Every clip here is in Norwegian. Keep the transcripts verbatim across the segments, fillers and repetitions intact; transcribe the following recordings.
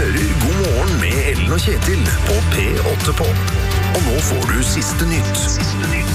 hører God morgen med Ellen og Kjetil på P åtte på. Og nå får du siste nytt. Siste nytt.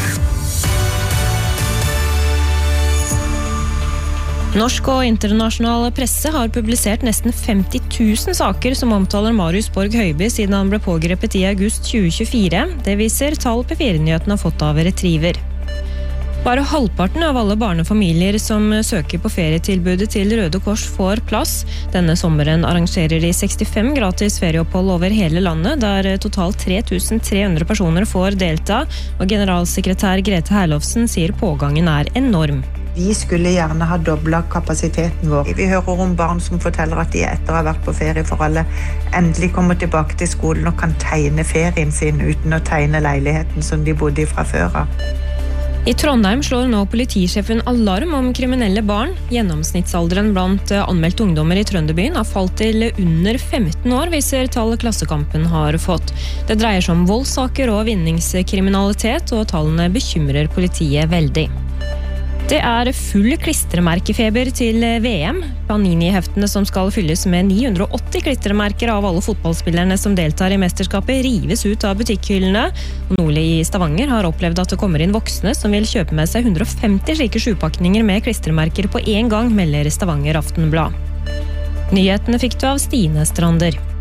Norsk og internasjonal presse har publisert nesten femti tusen saker som omtaler Marius Borg Høiby siden han ble pågrepet i august tjue tjuefire. Det viser tall P fire-nyheten har fått av Retriever. Bare halvparten av alle barnefamilier som søker på ferietilbudet til Røde Kors får plass. Denne sommeren arrangerer de sekstifem gratis ferieopphold over hele landet, der totalt tre tusen tre hundre personer får delta, og generalsekretær Grete Herlofsen sier pågangen er enorm. Vi skulle gjerne ha doblet kapasiteten vår. Vi hører om barn som forteller at de etter å ha vært på ferie for alle endelig kommer tilbake til skolen og kan tegne ferien sin uten å tegne leiligheten som de bodde i fra før av. I Trondheim slår nå politisjefen alarm om kriminelle barn. Gjennomsnittsalderen blant anmeldte ungdommer i Trønderbyen har falt til under femten år, viser tall Klassekampen har fått. Det dreier seg om voldssaker og vinningskriminalitet, og tallene bekymrer politiet veldig. Det er full klistremerkefeber til V M. Panini-heftene som skal fylles med ni hundre og åtti klistremerker av alle fotballspillerne som deltar i mesterskapet, rives ut av butikkhyllene. Nordli i Stavanger har opplevd at det kommer inn voksne som vil kjøpe med seg hundre og femti slike sjupakninger med klistremerker på en gang, melder Stavanger Aftenblad. Nyhetene fikk du av Stine Strander.